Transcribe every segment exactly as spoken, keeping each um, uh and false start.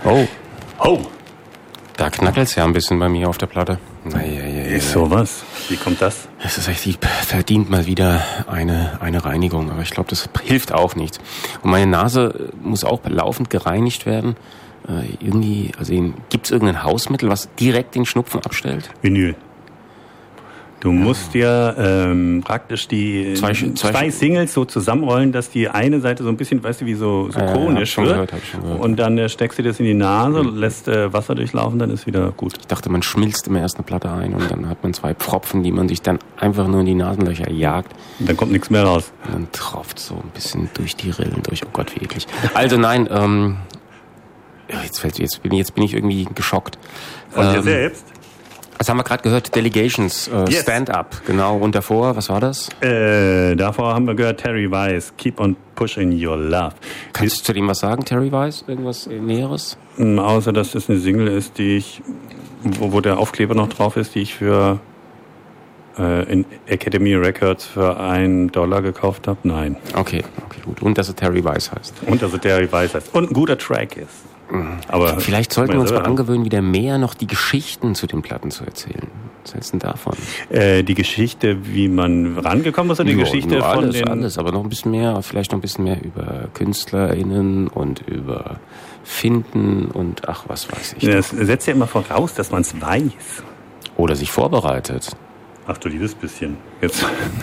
Oh. Oh. Da knackelt's ja ein bisschen bei mir auf der Platte. Naja, ja, ja, ist sowas. Wie kommt das? Es ist echt, die verdient mal wieder eine, eine Reinigung. Aber ich glaube, das hilft auch nichts. Und meine Nase muss auch laufend gereinigt werden. Äh, irgendwie, also gibt's irgendein Hausmittel, was direkt den Schnupfen abstellt? Vinyl. Du musst dir ähm, praktisch die zwei, zwei, zwei Singles so zusammenrollen, dass die eine Seite so ein bisschen, weißt du, wie so, so äh, konisch wird. Gehört, hab ich schon gehört. Und dann äh, steckst du das in die Nase, mhm. lässt äh, Wasser durchlaufen, dann ist wieder gut. Ich dachte, man schmilzt immer erst eine Platte ein und dann hat man zwei Pfropfen, die man sich dann einfach nur in die Nasenlöcher jagt. Und dann kommt nichts mehr raus. Und dann tropft so ein bisschen durch die Rillen durch. Oh Gott, wie eklig. Also nein, ähm, jetzt, fällt, jetzt, bin, jetzt bin ich irgendwie geschockt. Von ähm, dir selbst? Was haben wir gerade gehört? Delegations, äh, yes. Stand-Up, genau. Und davor, was war das? Äh, davor haben wir gehört Terry Weiss, Keep on Pushing Your Love. Kannst du zu dem was sagen, Terry Weiss? Irgendwas Näheres? Außer, dass das eine Single ist, die ich, wo, wo der Aufkleber noch drauf ist, die ich für äh, in Academy Records für einen Dollar gekauft habe. Nein. Okay, okay, gut. Und dass er Terry Weiss heißt. Und dass er Terry Weiss heißt. Und ein guter Track ist. Aber vielleicht sollten wir uns mal angewöhnen, wieder mehr noch die Geschichten zu den Platten zu erzählen. Was hältst du denn davon? Äh, die Geschichte, wie man rangekommen ist, oder die jo, Geschichte alles, von den... alles, aber noch ein bisschen mehr, vielleicht noch ein bisschen mehr über KünstlerInnen und über Finden und ach, was weiß ich. Das setzt ja immer voraus, dass man es weiß. Oder sich vorbereitet. Ach du liebes bisschen. Jetzt...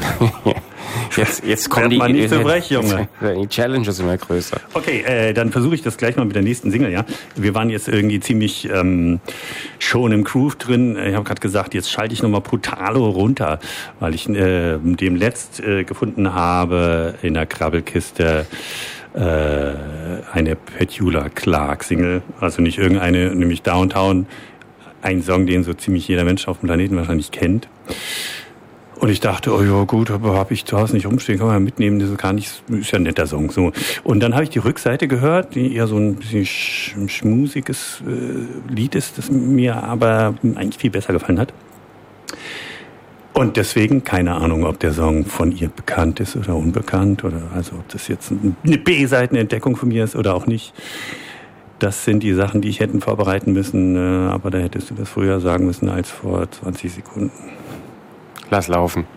Jetzt, jetzt kommen die, man nicht so frech, Junge. Die Challenges immer größer. Okay, äh, dann versuche ich das gleich mal mit der nächsten Single, ja. Wir waren jetzt irgendwie ziemlich ähm, schon im Groove drin. Ich habe gerade gesagt, jetzt schalte ich nochmal Brutalo runter, weil ich äh, dem letzt äh, gefunden habe in der Krabbelkiste äh, eine Petula Clark Single. Also nicht irgendeine, nämlich Downtown. Ein Song, den so ziemlich jeder Mensch auf dem Planeten wahrscheinlich kennt. Und ich dachte, oh ja gut, aber habe ich zu Hause nicht rumstehen, kann man ja mitnehmen, das ist gar nicht, ist ja ein netter Song. So. Und dann habe ich die Rückseite gehört, die eher so ein bisschen sch- schmusiges äh, Lied ist, das mir aber eigentlich viel besser gefallen hat. Und deswegen, keine Ahnung, ob der Song von ihr bekannt ist oder unbekannt, oder also ob das jetzt eine B-Seitenentdeckung von mir ist oder auch nicht. Das sind die Sachen, die ich hätten vorbereiten müssen, aber da hättest du das früher sagen müssen als vor zwanzig Sekunden. Lass laufen.